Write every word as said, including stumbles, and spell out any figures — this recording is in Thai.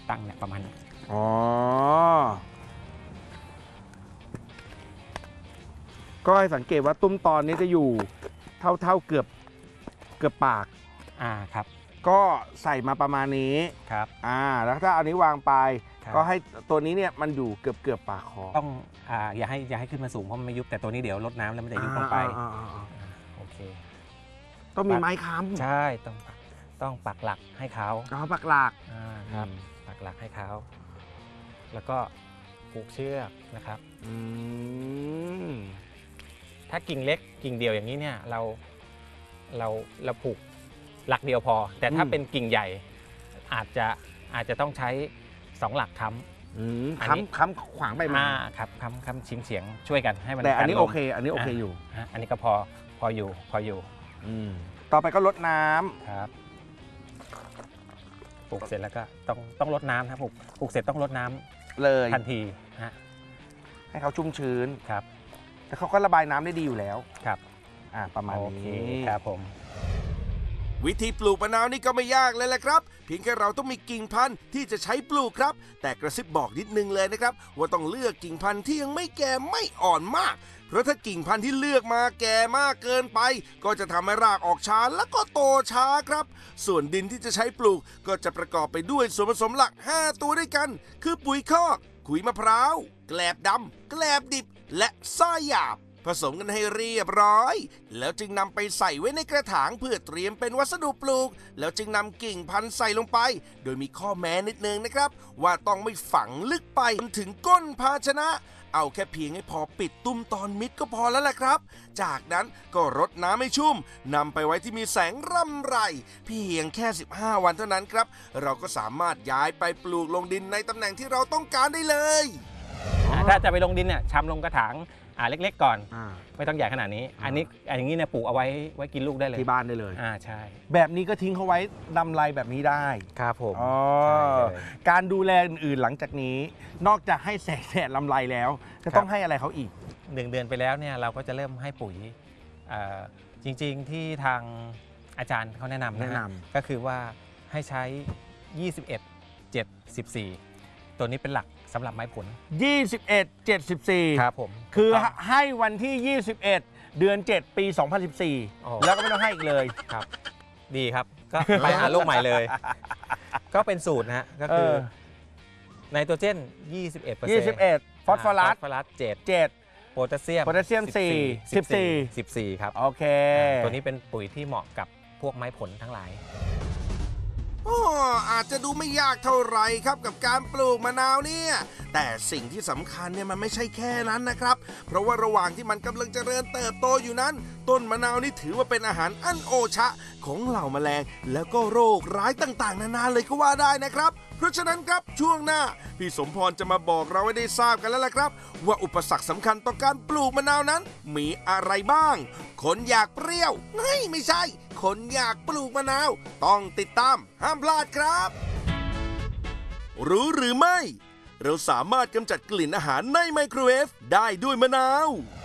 ตั้งเนี่ยประมาณนี้อ๋อก็ให้สังเกตว่าตุ้มตอนนี้จะอยู่เท่าเท่าเกือบเกือบปากอ่าครับก็ใส่มาประมาณนี้ครับอ่าแล้วถ้าอันนี้วางไปก็ให้ตัวนี้เนี่ยมันอยู่เกือบเกือบปากคอต้องอ่าอย่าให้อย่าให้ขึ้นมาสูงเพราะมันไม่ยุบแต่ตัวนี้เดี๋ยวลดน้ำแล้วมันจะยุบลงไปโอเคต้องมีไม้ค้ำใช่ต้องต้องปักหลักให้เขาอ๋อปักหลักอ่าครับปักหลักให้เขาแล้วก็ผูกเชือกนะครับอืมถ้ากิ่งเล็กกิ่งเดียวอย่างนี้เนี่ยเราเราเราผูกหลักเดียวพอแต่ถ้าเป็นกิ่งใหญ่อาจจะอาจจะต้องใช้สองหลักค้ำค้ำค้ำขวางไปมาครับค้ำค้ำชิงเฉียงช่วยกันให้มันแต่อันนี้โอเคอันนี้โอเคอยู่อันนี้ก็พอพออยู่พออยู่ต่อไปก็ลดน้ำครับปลูกเสร็จแล้วก็ต้องต้องลดน้ำครับปลูกปลูกเสร็จต้องลดน้ำเลยทันทีฮะให้เขาชุ่มชื้นครับแต่เขาก็ระบายน้ำได้ดีอยู่แล้วครับอ่าประมาณนี้ครับผมวิธีปลูกมะนาวนี่ก็ไม่ยากเลยแหละครับเพียงแค่เราต้องมีกิ่งพันธุ์ที่จะใช้ปลูกครับแต่กระซิบบอกนิดนึงเลยนะครับว่าต้องเลือกกิ่งพันธุ์ที่ยังไม่แก่ไม่อ่อนมากเพราะถ้ากิ่งพันธุ์ที่เลือกมาแก่มากเกินไปก็จะทำให้รากออกช้าแล้วก็โตช้าครับส่วนดินที่จะใช้ปลูกก็จะประกอบไปด้วยส่วนผสมหลักห้าตัวด้วยกันคือปุ๋ยคอกขุยมะพร้าวแกลบดำแกลบดิบและทรายหยาบผสมกันให้เรียบร้อยแล้วจึงนำไปใส่ไว้ในกระถางเพื่อเตรียมเป็นวัสดุปลูกแล้วจึงนำกิ่งพันธุ์ใส่ลงไปโดยมีข้อแม้นิดนึงนะครับว่าต้องไม่ฝังลึกไปจนถึงก้นภาชนะเอาแค่เพียงให้พอปิดตุ้มตอนมิดก็พอแล้วแหละครับจากนั้นก็รดน้ำให้ชุ่มนำไปไว้ที่มีแสงร่ำไรเพียงแค่สิบห้าวันเท่านั้นครับเราก็สามารถย้ายไปปลูกลงดินในตำแหน่งที่เราต้องการได้เลยถ้าจะไปลงดินเนี่ยชำลงกระถางอ่าเล็กๆก่อนไม่ต้องใหญ่ขนาดนี้อันนี้อย่างนี้เนี่ยปลูกเอาไว้ไว้กินลูกได้เลยที่บ้านได้เลยอ่าใช่แบบนี้ก็ทิ้งเขาไว้ดำไรแบบนี้ได้ครับผมการดูแลอื่นๆหลังจากนี้นอกจากให้แสงแดดลำไรแล้วจะต้องให้อะไรเขาอีกหนึ่งเดือนไปแล้วเนี่ยเราก็จะเริ่มให้ปุ๋ยจริงๆที่ทางอาจารย์เขาแนะนำนะก็คือว่าให้ใช้ยี่สิบเอ็ด เจ็ด สิบสี่ตัวนี้เป็นหลักสำหรับไม้ผลยี่สิบเอ็ด เจ็ด สิบสี่ครับผมคือให้วันที่ยี่สิบเอ็ดเดือนเจ็ดปีสองพันสิบสี่แล้วก็ไม่ต้องให้อีกเลยครับดีครับก็ไปหาลูกใหม่เลยก็เป็นสูตรนะฮะก็คือไนโตรเจน ยี่สิบเอ็ดเปอร์เซ็นต์ยี่สิบเอ็ดฟอสฟอรัสฟอสฟอรัสเจ็ดเจ็ดโพแทสเซียมโพแทสเซียมสี่ สิบสี่สิบสี่ครับโอเคตัวนี้เป็นปุ๋ยที่เหมาะกับพวกไม้ผลทั้งหลายอ๋ออาจจะดูไม่ยากเท่าไหร่ครับกับการปลูกมะนาวเนี่ยแต่สิ่งที่สำคัญเนี่ยมันไม่ใช่แค่นั้นนะครับเพราะว่าระหว่างที่มันกำลังเจริญเติบโตอยู่นั้นต้นมะนาวนี่ถือว่าเป็นอาหารอันโอชะของเหล่าแมลงแล้วก็โรคร้ายต่างๆนานาเลยก็ว่าได้นะครับเพราะฉะนั้นครับช่วงหน้าพี่สมพรจะมาบอกเราให้ได้ทราบกันแล้วล่ะครับว่าอุปสรรคสำคัญต่อการปลูกมะนาวนั้นมีอะไรบ้างคนอยากเปรี้ยวเฮ้ยไม่ใช่คนอยากปลูกมะนาวต้องติดตามห้ามพลาดครับรู้หรือไม่เราสามารถกำจัดกลิ่นอาหารในไมโครเวฟได้ด้วยมะนาว